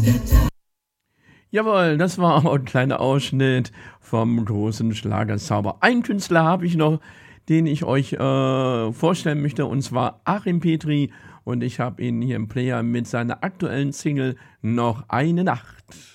Jawohl, das war auch ein kleiner Ausschnitt vom großen Schlagerzauber. Einen Künstler habe ich noch, den ich euch vorstellen möchte, und zwar Achim Petri. Und ich habe ihn hier im Player mit seiner aktuellen Single Noch eine Nacht.